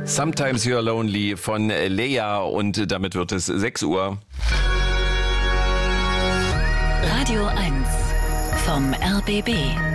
Sometimes You're Lonely von Leia und damit wird es 6 Uhr. Radio 1 vom RBB.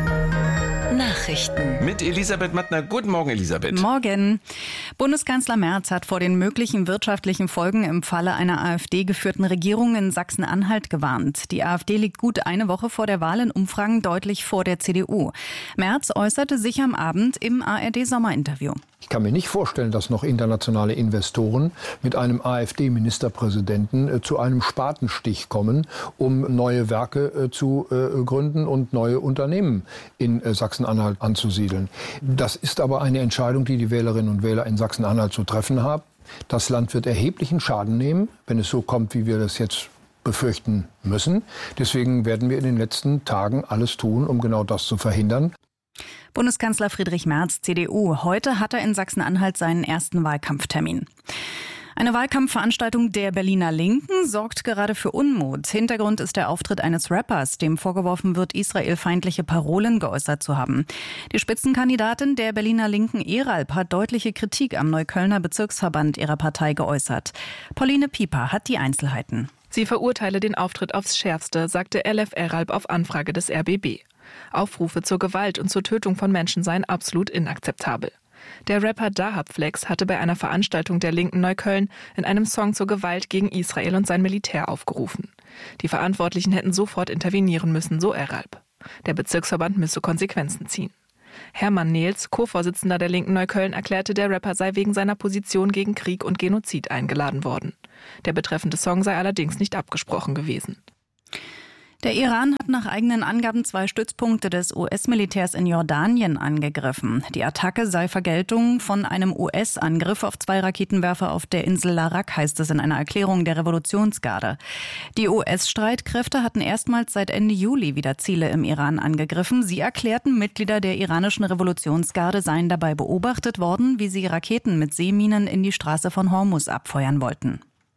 Nachrichten. Mit Elisabeth Mattner. Guten Morgen, Elisabeth. Morgen. Bundeskanzler Merz hat vor den möglichen wirtschaftlichen Folgen im Falle einer AfD-geführten Regierung in Sachsen-Anhalt gewarnt. Die AfD liegt gut eine Woche vor der Wahl in Umfragen deutlich vor der CDU. Merz äußerte sich am Abend im ARD-Sommerinterview. Ich kann mir nicht vorstellen, dass noch internationale Investoren mit einem AfD-Ministerpräsidenten zu einem Spatenstich kommen, um neue Werke zu gründen und neue Unternehmen in Sachsen-Anhalt anzusiedeln. Das ist aber eine Entscheidung, die die Wählerinnen und Wähler in Sachsen-Anhalt zu treffen haben. Das Land wird erheblichen Schaden nehmen, wenn es so kommt, wie wir das jetzt befürchten müssen. Deswegen werden wir in den letzten Tagen alles tun, um genau das zu verhindern. Bundeskanzler Friedrich Merz, CDU. Heute hat er in Sachsen-Anhalt seinen ersten Wahlkampftermin. Eine Wahlkampfveranstaltung der Berliner Linken sorgt gerade für Unmut. Hintergrund ist der Auftritt eines Rappers, dem vorgeworfen wird, israelfeindliche Parolen geäußert zu haben. Die Spitzenkandidatin der Berliner Linken, Eralp, hat deutliche Kritik am Neuköllner Bezirksverband ihrer Partei geäußert. Pauline Pieper hat die Einzelheiten. Sie verurteile den Auftritt aufs Schärfste, sagte LF Eralp auf Anfrage des RBB. Aufrufe zur Gewalt und zur Tötung von Menschen seien absolut inakzeptabel. Der Rapper Dahab Flex hatte bei einer Veranstaltung der Linken Neukölln in einem Song zur Gewalt gegen Israel und sein Militär aufgerufen. Die Verantwortlichen hätten sofort intervenieren müssen, so Eralp. Der Bezirksverband müsse Konsequenzen ziehen. Hermann Nehls, Co-Vorsitzender der Linken Neukölln, erklärte, der Rapper sei wegen seiner Position gegen Krieg und Genozid eingeladen worden. Der betreffende Song sei allerdings nicht abgesprochen gewesen. Der Iran hat nach eigenen Angaben 2 Stützpunkte des US-Militärs in Jordanien angegriffen. Die Attacke sei Vergeltung von einem US-Angriff auf 2 Raketenwerfer auf der Insel Larak, heißt es in einer Erklärung der Revolutionsgarde. Die US-Streitkräfte hatten erstmals seit Ende Juli wieder Ziele im Iran angegriffen. Sie erklärten, Mitglieder der iranischen Revolutionsgarde seien dabei beobachtet worden, wie sie Raketen mit Seeminen in die Straße von Hormuz abfeuern wollten.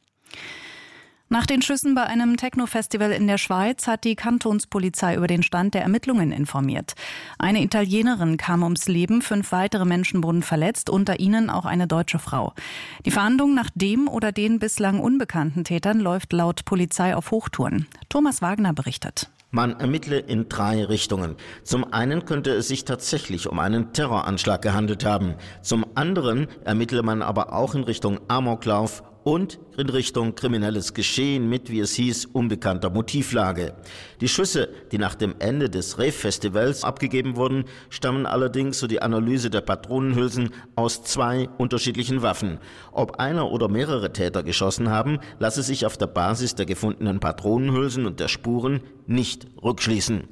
Nach den Schüssen bei einem Techno-Festival in der Schweiz hat die Kantonspolizei über den Stand der Ermittlungen informiert. Eine Italienerin kam ums Leben, 5 weitere Menschen wurden verletzt, unter ihnen auch eine deutsche Frau. Die Fahndung nach dem oder den bislang unbekannten Tätern läuft laut Polizei auf Hochtouren. Thomas Wagner berichtet. Man ermittle in 3 Richtungen. Zum einen könnte es sich tatsächlich um einen Terroranschlag gehandelt haben. Zum anderen ermittle man aber auch in Richtung Amoklauf und in Richtung kriminelles Geschehen mit, wie es hieß, unbekannter Motivlage. Die Schüsse, die nach dem Ende des Rave-Festivals abgegeben wurden, stammen allerdings, so die Analyse der Patronenhülsen, aus 2 unterschiedlichen Waffen. Ob einer oder mehrere Täter geschossen haben, lasse sich auf der Basis der gefundenen Patronenhülsen und der Spuren nicht rückschließen.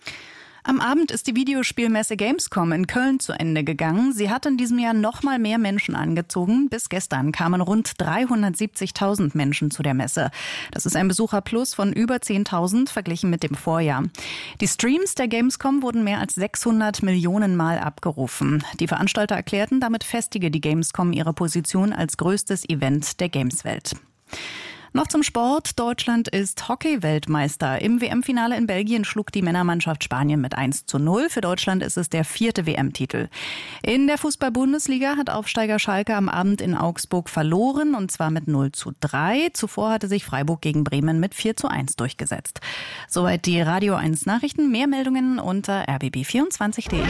Am Abend ist die Videospielmesse Gamescom in Köln zu Ende gegangen. Sie hat in diesem Jahr noch mal mehr Menschen angezogen. Bis gestern kamen rund 370.000 Menschen zu der Messe. Das ist ein Besucherplus von über 10.000 verglichen mit dem Vorjahr. Die Streams der Gamescom wurden mehr als 600 Millionen Mal abgerufen. Die Veranstalter erklärten, damit festige die Gamescom ihre Position als größtes Event der Gameswelt. Noch zum Sport. Deutschland ist Hockey-Weltmeister. Im WM-Finale in Belgien schlug die Männermannschaft Spanien mit 1:0. Für Deutschland ist es der 4. WM-Titel. In der Fußball-Bundesliga hat Aufsteiger Schalke am Abend in Augsburg verloren, und zwar mit 0:3. Zuvor hatte sich Freiburg gegen Bremen mit 4:1 durchgesetzt. Soweit die Radio 1 Nachrichten. Mehr Meldungen unter rbb24.de.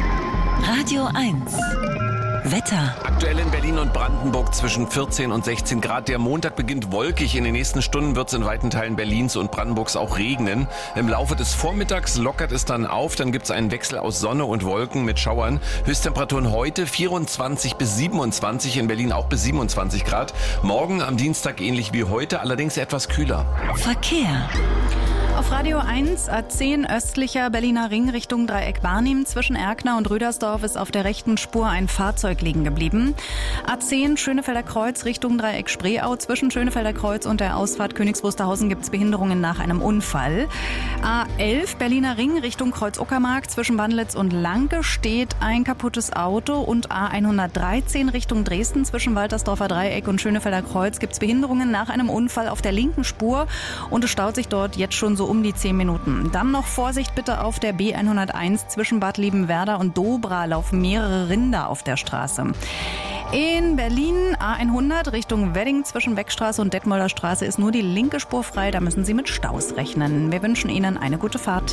Radio 1 Wetter. Aktuell in Berlin und Brandenburg zwischen 14 und 16 Grad. Der Montag beginnt wolkig. In den nächsten Stunden wird es in weiten Teilen Berlins und Brandenburgs auch regnen. Im Laufe des Vormittags lockert es dann auf. Dann gibt es einen Wechsel aus Sonne und Wolken mit Schauern. Höchsttemperaturen heute 24 bis 27, in Berlin auch bis 27 Grad. Morgen am Dienstag ähnlich wie heute, allerdings etwas kühler. Verkehr. Auf Radio 1, A10 östlicher Berliner Ring Richtung Dreieck-Barnim. Zwischen Erkner und Rüdersdorf ist auf der rechten Spur ein Fahrzeug liegen geblieben. A10 Schönefelder Kreuz Richtung Dreieck-Spreeau. Zwischen Schönefelder Kreuz und der Ausfahrt Königs Wusterhausen gibt es Behinderungen nach einem Unfall. A11 Berliner Ring Richtung Kreuz-Uckermark. Zwischen Bandlitz und Lanke steht ein kaputtes Auto. Und A113 Richtung Dresden. Zwischen Waltersdorfer Dreieck und Schönefelder Kreuz gibt es Behinderungen nach einem Unfall auf der linken Spur. Und es staut sich dort jetzt schon so um die 10 Minuten. Dann noch Vorsicht bitte auf der B101 zwischen Bad Liebenwerda und Dobra laufen mehrere Rinder auf der Straße. In Berlin A100 Richtung Wedding zwischen Beckstraße und Detmolder Straße ist nur die linke Spur frei. Da müssen Sie mit Staus rechnen. Wir wünschen Ihnen eine gute Fahrt.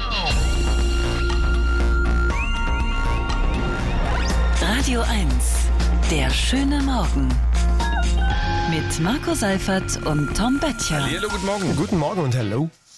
Radio 1, der schöne Morgen. Mit Marco Seifert und Tom Böttcher. Hallo, guten Morgen. Guten Morgen und hallo.